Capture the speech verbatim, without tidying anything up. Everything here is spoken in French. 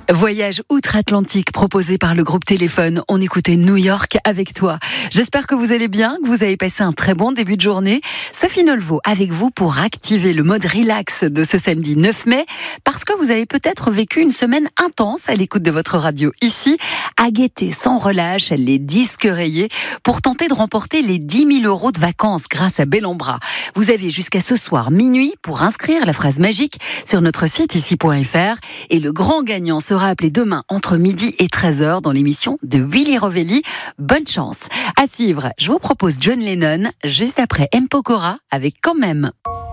Voyage outre-Atlantique proposé par le groupe Téléphone. On écoutait New York avec toi. J'espère que vous allez bien, que vous avez passé un très bon début de journée. Sophie Nolvo avec vous pour activer le mode relax de ce samedi neuf mai, parce que vous avez peut-être vécu une semaine intense à l'écoute de votre radio ici, à guetter sans relâche les disques rayés pour tenter de remporter les dix mille euros de vacances grâce à Bellambra. Vous avez jusqu'à ce soir minuit pour inscrire la phrase magique sur notre site ici point f r et le grand gagnant sera appelé demain entre midi et treize heures dans l'émission de Willy Rovelli. Bonne chance. À suivre, je vous propose John Lennon juste après M. Pokora avec Quand même.